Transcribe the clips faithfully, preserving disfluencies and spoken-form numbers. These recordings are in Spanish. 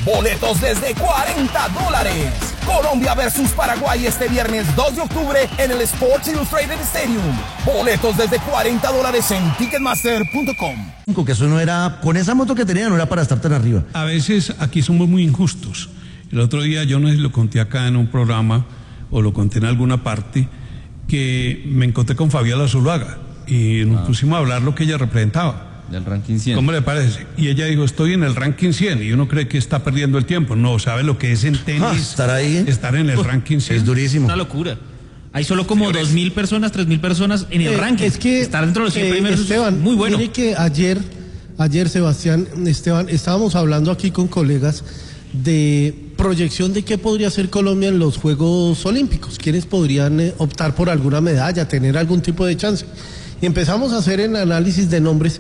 Boletos desde cuarenta dólares. Colombia versus Paraguay este viernes dos de octubre en el Sports Illustrated Stadium. Boletos desde cuarenta dólares en ticketmaster punto com. Que eso no era, con esa moto que tenía no era para estar tan arriba. A veces aquí somos muy injustos. El otro día yo no sé si lo conté acá en un programa o lo conté en alguna parte, que me encontré con Fabiola Zuluaga y nos ah. pusimos a hablar lo que ella representaba. Del ranking cien. ¿Cómo le parece? Y ella dijo, estoy en el ranking cien, y uno cree que está perdiendo el tiempo. No, ¿sabe lo que es en tenis? Ah, estar ahí. Estar en el uh, ranking cien. Es durísimo. Una locura. Hay solo como dos mil personas, tres mil personas en el eh, ranking. Es que estar dentro de los cien eh, primeros Esteban, es muy bueno. Mire que ayer, ayer Sebastián, Esteban, estábamos hablando aquí con colegas de proyección de qué podría hacer Colombia en los Juegos Olímpicos, quiénes podrían eh, optar por alguna medalla, tener algún tipo de chance. Y empezamos a hacer el análisis de nombres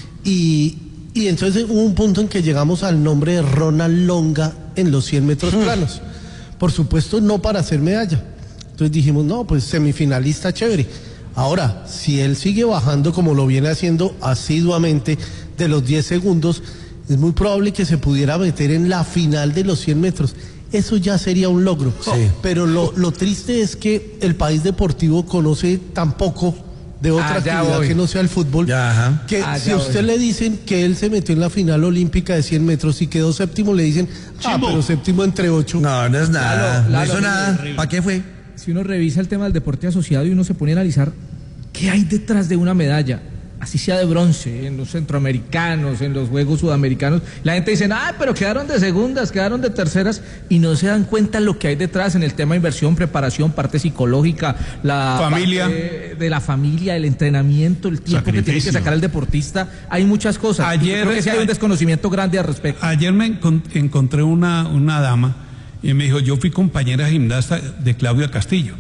y, y entonces hubo un punto en que llegamos al nombre de Ronald Longa en los cien metros planos. Por supuesto, no para hacer medalla. Entonces dijimos, no, pues semifinalista chévere. Ahora, si él sigue bajando como lo viene haciendo asiduamente de los diez segundos, es muy probable que se pudiera meter en la final de los cien metros. Eso ya sería un logro. Sí. Pero lo, lo triste es que el país deportivo conoce tan poco de otra ah, actividad voy. que no sea el fútbol, ya, ajá. que ah, si a usted voy. le dicen que él se metió en la final olímpica de cien metros y quedó séptimo, le dicen, ah, Chimbo. pero séptimo entre ocho. No, no es nada. Lalo, no Lalo, hizo nada. horrible. ¿Para qué fue? Si uno revisa el tema del deporte asociado y uno se pone a analizar qué hay detrás de una medalla, así sea de bronce, en los centroamericanos, en los Juegos Sudamericanos, la gente dice, ah, pero quedaron de segundas, quedaron de terceras, y no se dan cuenta lo que hay detrás en el tema de inversión, preparación, parte psicológica, la familia, parte de la familia, el entrenamiento, el tiempo sacrificio que tiene que sacar el deportista. Hay muchas cosas. Ayer, Yo creo que sí hay un desconocimiento grande al respecto. Ayer me encont encontré una, una dama y me dijo, yo fui compañera gimnasta de Claudia Castillo.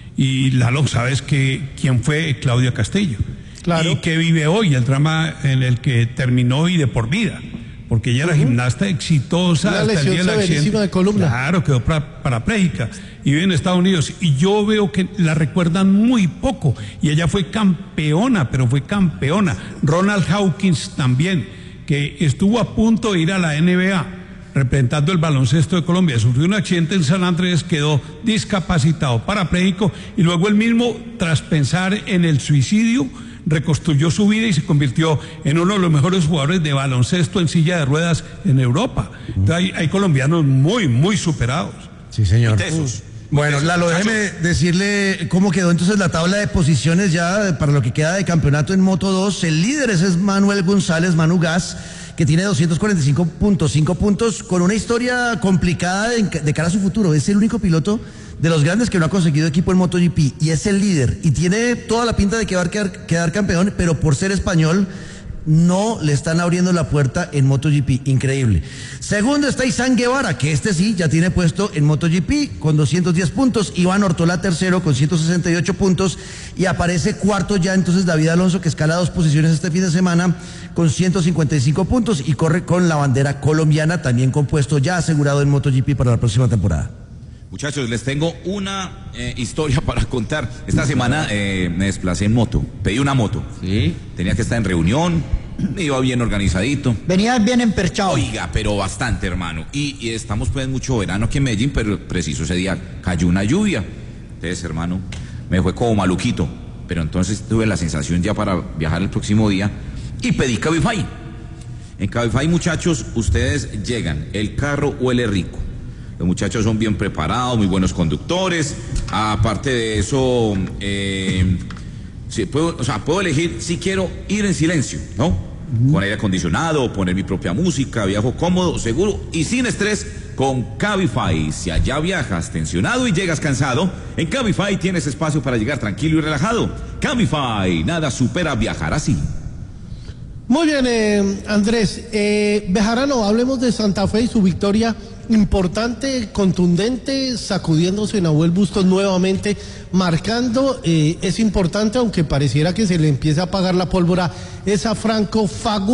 Y Lalo, ¿sabes que quién fue Claudia Castillo? Claro. Y que vive hoy, el drama en el que terminó y de por vida, porque ella era uh-huh. gimnasta exitosa. Una hasta lesión el día del severísima accidente. de columna. Claro, quedó para, parapléjica y vive en Estados Unidos. Y yo veo que la recuerdan muy poco. Y ella fue campeona, pero fue campeona. Ronald Hawkins también, que estuvo a punto de ir a la N B A, representando el baloncesto de Colombia. Sufrió un accidente en San Andrés, quedó discapacitado, parapléjico, y luego él mismo, tras pensar en el suicidio, reconstruyó su vida y se convirtió en uno de los mejores jugadores de baloncesto en silla de ruedas en Europa. Entonces hay, hay colombianos muy, muy superados. Sí, señor. Tesos. Bueno, Lalo, déjeme decirle cómo quedó entonces la tabla de posiciones ya para lo que queda de campeonato en Moto dos. El líder es Manuel González, Manu Gas, que tiene doscientos cuarenta y cinco punto cinco puntos, con una historia complicada de, de cara a su futuro. Es el único piloto de los grandes que no ha conseguido equipo en MotoGP y es el líder y tiene toda la pinta de que va a quedar, quedar campeón, pero por ser español no le están abriendo la puerta en MotoGP. Increíble. Segundo está Izan Guevara, que este sí ya tiene puesto en MotoGP con doscientos diez puntos. Iván Ortola tercero con ciento sesenta y ocho puntos y aparece cuarto ya entonces David Alonso, que escala dos posiciones este fin de semana con ciento cincuenta y cinco puntos y corre con la bandera colombiana, también con puesto ya asegurado en MotoGP para la próxima temporada. Muchachos, les tengo una eh, historia para contar. Esta semana eh, me desplacé en moto, pedí una moto. Sí. Tenía que estar en reunión, me iba bien organizadito. Venías bien emperchado. Oiga, pero bastante, hermano. Y, y estamos pues mucho verano aquí en Medellín, pero preciso ese día cayó una lluvia. Entonces, hermano, me fue como maluquito. Pero entonces tuve la sensación ya para viajar el próximo día y pedí Cabify. En Cabify, muchachos, ustedes llegan, el carro huele rico. Los muchachos son bien preparados, muy buenos conductores. Aparte de eso, eh, sí, puedo, o sea, puedo elegir si quiero ir en silencio, ¿no? Uh-huh. Con aire acondicionado, poner mi propia música, viajo cómodo, seguro y sin estrés con Cabify. Si allá viajas tensionado y llegas cansado, en Cabify tienes espacio para llegar tranquilo y relajado. Cabify, nada supera viajar así. Muy bien, eh, Andrés. Eh, Bejarano, hablemos de Santa Fe y su victoria importante, contundente, sacudiéndose Nahuel Bustos nuevamente, marcando, eh, es importante, aunque pareciera que se le empieza a apagar la pólvora, esa Franco Fagu.